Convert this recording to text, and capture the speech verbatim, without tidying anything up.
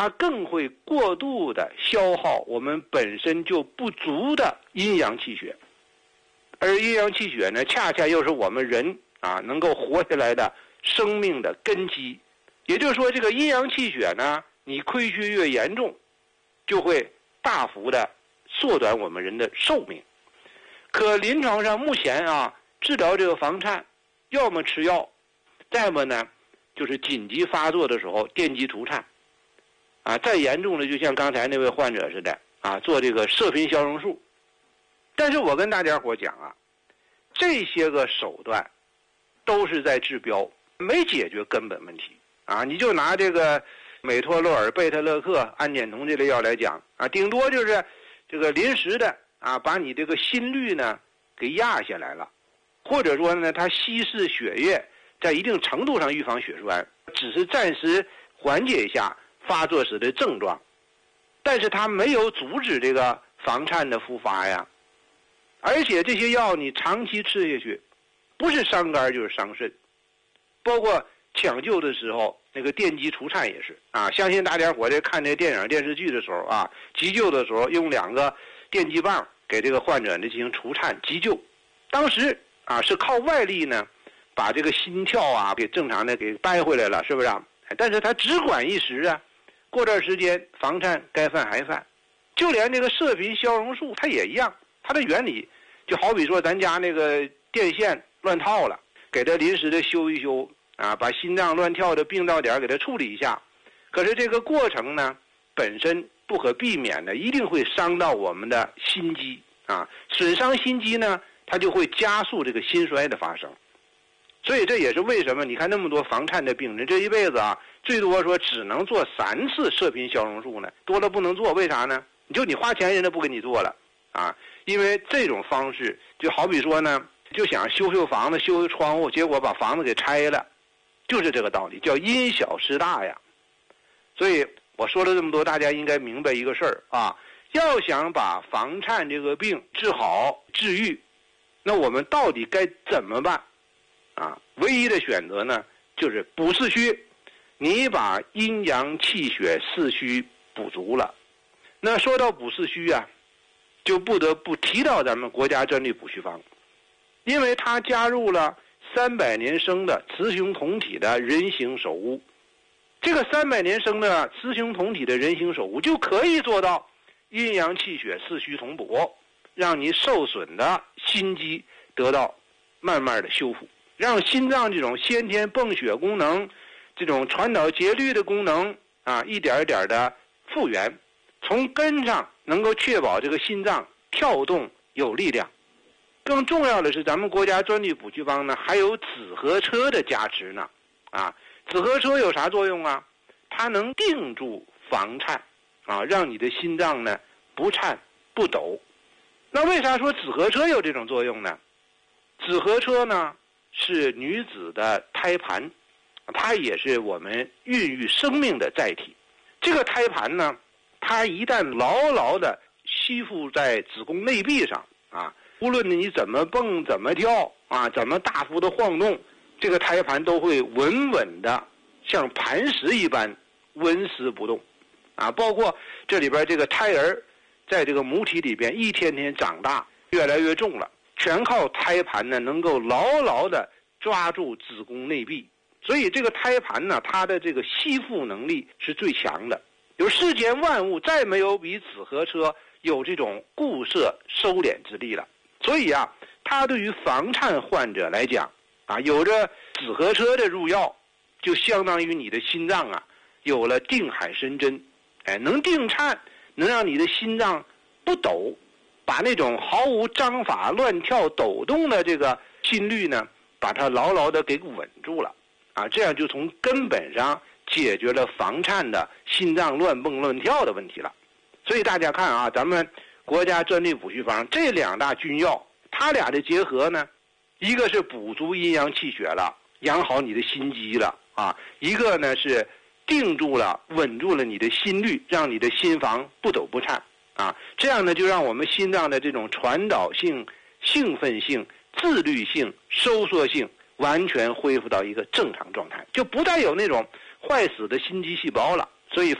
它更会过度的消耗我们本身就不足的阴阳气血，而阴阳气血呢，恰恰又是我们人啊能够活下来的生命的根基。也就是说，这个阴阳气血呢，你亏虚越严重，就会大幅的缩短我们人的寿命。可临床上目前啊，治疗这个房颤，要么吃药，再么呢就是紧急发作的时候电击除颤，啊，再严重的就像刚才那位患者似的啊，做这个射频消融术。但是我跟大家伙讲啊，这些个手段都是在治标，没解决根本问题啊。你就拿这个美托洛尔、贝特勒克、氨碱酮这类药来讲啊，顶多就是这个临时的啊，把你这个心率呢给压下来了，或者说呢，它稀释血液，在一定程度上预防血栓，只是暂时缓解一下发作时的症状，但是它没有阻止这个房颤的复发呀。而且这些药你长期吃下去，不是伤肝就是伤肾，包括抢救的时候那个电击除颤也是啊。相信大家伙在看这电影电视剧的时候啊，急救的时候用两个电击棒给这个患者呢进行除颤急救，当时啊是靠外力呢把这个心跳啊给正常的给掰回来了，是不是啊？但是它只管一时啊，过段时间房颤该犯还犯。就连这个射频消融术它也一样，它的原理就好比说咱家那个电线乱套了，给它临时的修一修啊，把心脏乱跳的病灶点给它处理一下。可是这个过程呢本身不可避免的一定会伤到我们的心肌啊，损伤心肌呢，它就会加速这个心衰的发生。所以这也是为什么你看那么多房颤的病人这一辈子啊，最多说只能做三次射频消融术呢，多了不能做。为啥呢？你就你花钱人家不给你做了啊，因为这种方式就好比说呢，就想修修房子修修窗户，结果把房子给拆了，就是这个道理，叫因小失大呀。所以我说了这么多，大家应该明白一个事儿啊，要想把房颤这个病治好治愈，那我们到底该怎么办啊？唯一的选择呢就是补四虚，你把阴阳气血四虚补足了。那说到补四虚啊，就不得不提到咱们国家专利补虚方，因为它加入了三百年生的雌雄同体的人形手物。这个三百年生的雌雄同体的人形手物就可以做到阴阳气血四虚同补，让你受损的心肌得到慢慢的修复，让心脏这种先天泵血功能，这种传导节律的功能啊，一点一点的复原，从根上能够确保这个心脏跳动有力量。更重要的是，咱们国家专利补虚方呢还有紫河车的加持呢啊。紫河车有啥作用啊？它能定住房颤啊，让你的心脏呢不颤不抖。那为啥说紫河车有这种作用呢？紫河车呢是女子的胎盘，它也是我们孕育生命的载体。这个胎盘呢，它一旦牢牢的吸附在子宫内壁上啊，无论你怎么蹦怎么跳啊，怎么大幅的晃动，这个胎盘都会稳稳的像磐石一般纹丝不动啊。包括这里边这个胎儿在这个母体里边一天天长大越来越重了，全靠胎盘呢能够牢牢的抓住子宫内壁。所以这个胎盘呢，它的这个吸附能力是最强的。有世间万物再没有比紫河车有这种固摄收敛之力了。所以啊，它对于房颤患者来讲啊，有着紫河车的入药，就相当于你的心脏啊有了定海神针，哎，能定颤，能让你的心脏不抖，把那种毫无章法乱跳抖动的这个心率呢，把它牢牢的给稳住了啊，这样就从根本上解决了房颤的心脏乱蹦乱跳的问题了。所以大家看啊，咱们国家专利补虚方这两大君药，它俩的结合呢，一个是补足阴阳气血了，养好你的心肌了啊，一个呢是定住了稳住了你的心率，让你的心房不抖不颤啊，这样呢就让我们心脏的这种传导性、兴奋性、自律性、收缩性完全恢复到一个正常状态，就不再有那种坏死的心肌细胞了。所以